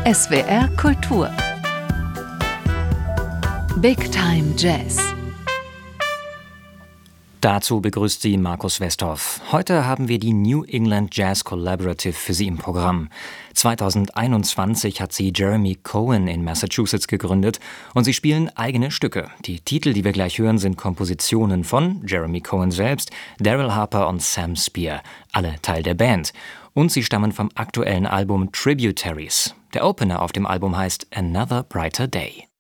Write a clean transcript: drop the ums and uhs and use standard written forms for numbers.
SWR Kultur Big Time Jazz. Dazu begrüßt sie Markus Westhoff. Heute haben wir die New England Jazz Collaborative für Sie im Programm. 2021 hat sie Jeremy Cohen in Massachusetts gegründet und sie spielen eigene Stücke. Die Titel, die wir gleich hören, sind Kompositionen von Jeremy Cohen selbst, Daryl Harper und Sam Spear, alle Teil der Band. Und sie stammen vom aktuellen Album Tributaries. Der Opener auf dem Album heißt Another Brighter Day.